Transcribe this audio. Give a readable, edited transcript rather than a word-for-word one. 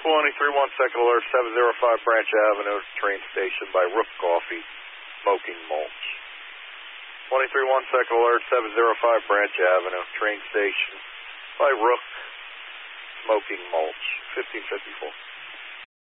23-1 second alert, 705 Branch Avenue, train station by Rook Coffee, smoking mulch. 23-1 second alert, 705 Branch Avenue, train station by Rook, smoking mulch, 1554.